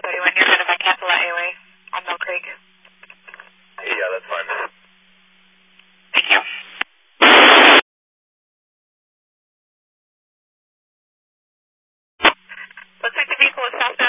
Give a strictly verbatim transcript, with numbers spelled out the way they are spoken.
thirty-one, you're headed by Cancel A O A on Mill Creek. Yeah, that's fine. Thank you. Looks like the vehicle is stopped